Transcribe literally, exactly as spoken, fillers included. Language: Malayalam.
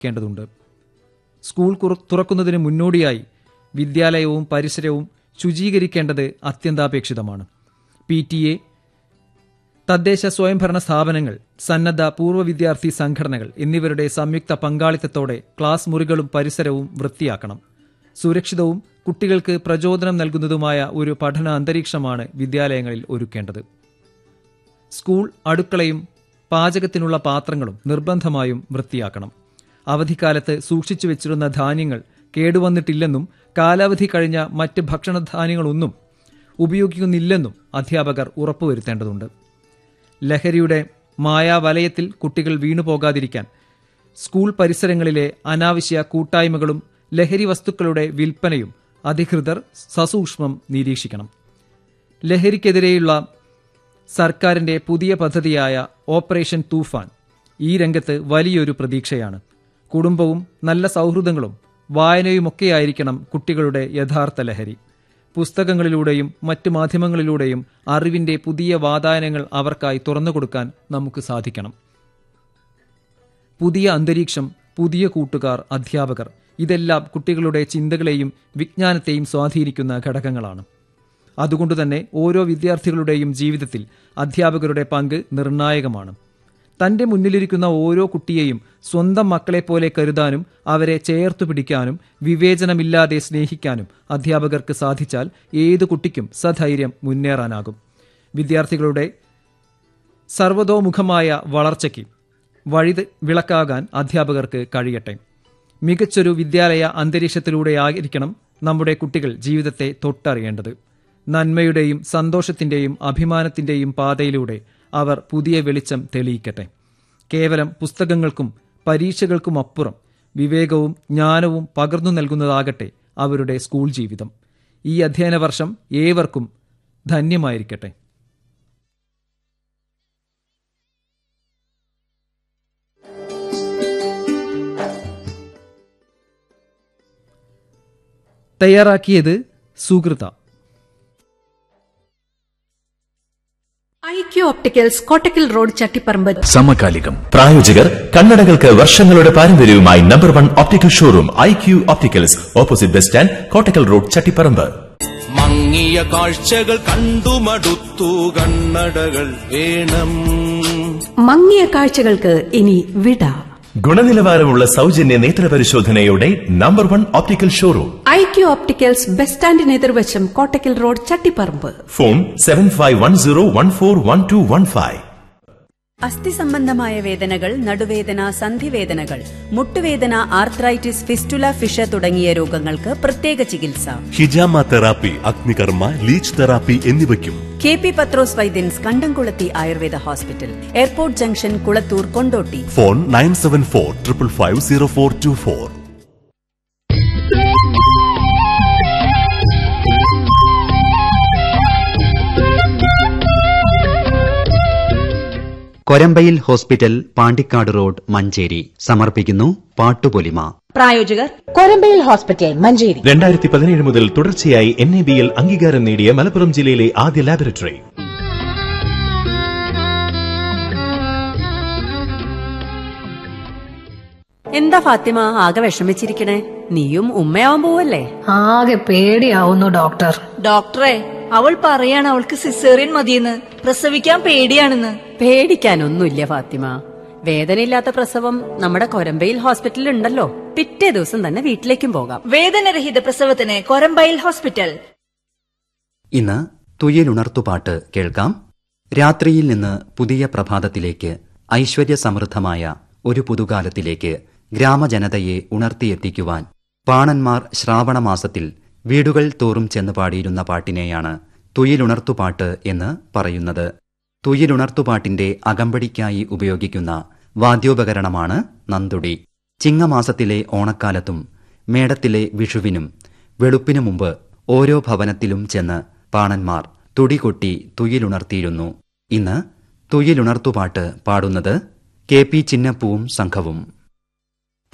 ക്കേണ്ടതുണ്ട്. സ്കൂൾ തുറക്കുന്നതിന് മുന്നോടിയായി വിദ്യാലയവും പരിസരവും ശുചീകരിക്കേണ്ടത് അത്യന്താപേക്ഷിതമാണ്. പി ടി എ, തദ്ദേശ സ്വയംഭരണ സ്ഥാപനങ്ങൾ, സന്നദ്ധ പൂർവ്വ വിദ്യാർത്ഥി സംഘടനകൾ എന്നിവരുടെ സംയുക്ത പങ്കാളിത്തത്തോടെ ക്ലാസ് മുറികളും പരിസരവും വൃത്തിയാക്കണം. സുരക്ഷിതവും കുട്ടികൾക്ക് പ്രചോദനം നൽകുന്നതുമായ ഒരു പഠന അന്തരീക്ഷമാണ് വിദ്യാലയങ്ങളിൽ ഒരുക്കേണ്ടത്. സ്കൂൾ അടുക്കളയും പാചകത്തിനുള്ള പാത്രങ്ങളും നിർബന്ധമായും വൃത്തിയാക്കണം. അവധിക്കാലത്ത് സൂക്ഷിച്ചു വെച്ചിരുന്ന ധാന്യങ്ങൾ കേടുവന്നിട്ടില്ലെന്നും കാലാവധി കഴിഞ്ഞ മറ്റ് ഭക്ഷണധാന്യങ്ങളൊന്നും ഉപയോഗിക്കുന്നില്ലെന്നും അധ്യാപകർ ഉറപ്പുവരുത്തേണ്ടതുണ്ട്. ലഹരിയുടെ മായാവലയത്തിൽ കുട്ടികൾ വീണുപോകാതിരിക്കാൻ സ്കൂൾ പരിസരങ്ങളിലെ അനാവശ്യ കൂട്ടായ്മകളും ലഹരി വസ്തുക്കളുടെ വിൽപ്പനയും അധികൃതർ സസൂക്ഷ്മം നിരീക്ഷിക്കണം. ലഹരിക്കെതിരെയുള്ള സർക്കാരിന്റെ പുതിയ പദ്ധതിയായ ഓപ്പറേഷൻ തൂഫാൻ ഈ രംഗത്ത് വലിയൊരു പ്രതീക്ഷയാണ്. കുടുംബവും നല്ല സൗഹൃദങ്ങളും വായനയുമൊക്കെയായിരിക്കണം കുട്ടികളുടെ യഥാർത്ഥ ലഹരി. പുസ്തകങ്ങളിലൂടെയും മറ്റ് മാധ്യമങ്ങളിലൂടെയും അറിവിന്റെ പുതിയ വാതായനങ്ങൾ അവർക്കായി തുറന്നുകൊടുക്കാൻ നമുക്ക് സാധിക്കണം. പുതിയ അന്തരീക്ഷം, പുതിയ കൂട്ടുകാർ, അധ്യാപകർ ഇതെല്ലാം കുട്ടികളുടെ ചിന്തകളെയും വിജ്ഞാനത്തെയും സ്വാധീനിക്കുന്ന ഘടകങ്ങളാണ്. അതുകൊണ്ടുതന്നെ ഓരോ വിദ്യാർത്ഥികളുടെയും ജീവിതത്തിൽ അധ്യാപകരുടെ പങ്ക് നിർണായകമാണ്. തന്റെ മുന്നിലിരിക്കുന്ന ഓരോ കുട്ടിയെയും സ്വന്തം മക്കളെപ്പോലെ കരുതാനും അവരെ ചേർത്തു പിടിക്കാനും വിവേചനമില്ലാതെ സ്നേഹിക്കാനും അധ്യാപകർക്ക് സാധിച്ചാൽ ഏതു കുട്ടിക്കും സധൈര്യം മുന്നേറാനാകും. വിദ്യാർത്ഥികളുടെ സർവതോമുഖമായ വളർച്ചയ്ക്ക് വഴി വിളക്കാകാൻ അധ്യാപകർക്ക് കഴിയട്ടെ. മികച്ചൊരു വിദ്യാലയ അന്തരീക്ഷത്തിലൂടെയായിരിക്കണം നമ്മുടെ കുട്ടികൾ ജീവിതത്തെ തൊട്ടറിയേണ്ടത്. നന്മയുടെയും സന്തോഷത്തിന്റെയും അഭിമാനത്തിന്റെയും പാതയിലൂടെ അവർ പുതിയ വെളിച്ചം തെളിയിക്കട്ടെ. കേവലം പുസ്തകങ്ങൾക്കും പരീക്ഷകൾക്കുമപ്പുറം വിവേകവും ജ്ഞാനവും പകർന്നു നൽകുന്നതാകട്ടെ അവരുടെ സ്കൂൾ ജീവിതം. ഈ അധ്യയന വർഷം ഏവർക്കും ധന്യമായിരിക്കട്ടെ. തയ്യാറാക്കിയത് സുഹൃത. IQ opticals, Kottakkal road, Chattiparamba. സമകാലികം. പ്രായോജകർ കണ്ണടകൾക്ക് വർഷങ്ങളുടെ പാരമ്പര്യവുമായി number one optical showroom IQ opticals, opposite bus stand, Kottakkal road, Chattiparamba. മങ്ങിയ കാഴ്ചകൾ കണ്ടുമടുത്തു, കണ്ണടകൾ വേണം. മങ്ങിയ കാഴ്ചകൾക്ക് ഇനി വിട. ഗുണനിലവാരമുള്ള സൗജന്യ നേത്ര പരിശോധനയോടെ number one optical showroom IQ opticals, bus സ്റ്റാൻഡിന് എതിർവശം, Kottakkal road, Chattiparamba. Phone seven five one zero one four one two one five. അസ്ഥി സംബന്ധമായ വേദനകൾ, നടുവേദന, സന്ധിവേദനകൾ, മുട്ടുവേദന, ആർത്രൈറ്റിസ്, ഫിസ്റ്റുല, ഫിഷ തുടങ്ങിയ രോഗങ്ങൾക്ക് പ്രത്യേക ചികിത്സ. ഹിജാമ തെറാപ്പി, അഗ്നികർമ്മ, ലീച്ച് തെറാപ്പി എന്നിവയ്ക്കും കെ പി പത്രോസ് വൈദ്യൻസ്, കണ്ടംകുളത്തി Ayurveda hospital, airport junction, Kulathur, Kondotty. Phone nine seven four triple five zero four to four. Korambayil hospital, Pandikkad road, Manjeri സമർപ്പിക്കുന്നു പാട്ടുപൊലിമ. പ്രായോജകർ കൊരമ്പയിൽ ഹോസ്പിറ്റൽ, മഞ്ചേരി. രണ്ടായിരത്തി പതിനേഴ് മുതൽ തുടർച്ചയായി എൻ എ ബി എൽ അംഗീകാരം നേടിയ മലപ്പുറം ജില്ലയിലെ ആദ്യ ലാബറട്ടറി. എന്താ ഫാത്തിമ ആകെ വിഷമിച്ചിരിക്കണേ? നീയും ഉമ്മയാവാൻ പോവല്ലേ? ആകെ പേടിയാവുന്നു ഡോക്ടർ. ഡോക്ടറെ, അവൾ പറയാണ് അവൾക്ക് സിസേറിയൻ മതിയെന്ന്, പ്രസവിക്കാൻ പേടിയാണെന്ന്. പേടിക്കാനൊന്നുമില്ല ഫാത്തിമ. വേദനയില്ലാത്ത പ്രസവം നമ്മുടെ കൊരമ്പയിൽ ഹോസ്പിറ്റലിൽ ഉണ്ടല്ലോ. പിറ്റേ ദിവസം തന്നെ വീട്ടിലേക്കും പോകാം. വേദനരഹിത പ്രസവത്തിന് കൊരമ്പയിൽ ഹോസ്പിറ്റൽ. ഇന്ന് തുയിലുണർത്തുപാട്ട് കേൾക്കാം. രാത്രിയിൽ നിന്ന് പുതിയ പ്രഭാതത്തിലേക്ക്, ഐശ്വര്യ സമൃദ്ധമായ ഒരു പുതുകാലത്തിലേക്ക് ഗ്രാമജനതയെ ഉണർത്തിയെത്തിക്കുവാൻ പാണന്മാർ ശ്രാവണമാസത്തിൽ വീടുകൾ തോറും ചെന്ന് പാടിയിരുന്ന പാട്ടിനെയാണ് തുയിലുണർത്തുപാട്ട് എന്ന് പറയുന്നത്. തുയിലുണർത്തുപാട്ടിന്റെ അകമ്പടിക്കായി ഉപയോഗിക്കുന്ന വാദ്യോപകരണമാണ് നന്തുടി. ചിങ്ങമാസത്തിലെ ഓണക്കാലത്തും മേടത്തിലെ വിഷുവിനും വെളുപ്പിനു മുമ്പ് ഓരോ ഭവനത്തിലും ചെന്ന് പാണന്മാർ തുടികൊട്ടി തുയിലുണർത്തിയിരുന്നു. ഇന്ന് തുയിലുണർത്തുപാട്ട് പാടുന്നത് കെ പി ചിന്നപ്പൂവും സംഘവും.